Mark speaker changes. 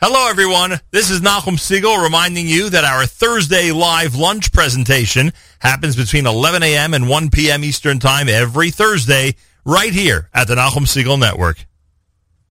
Speaker 1: Hello, everyone. This is Nachum Siegel reminding you that our Thursday live lunch presentation happens between 11 a.m. and 1 p.m. Eastern Time every Thursday right here at the Nachum Siegel Network.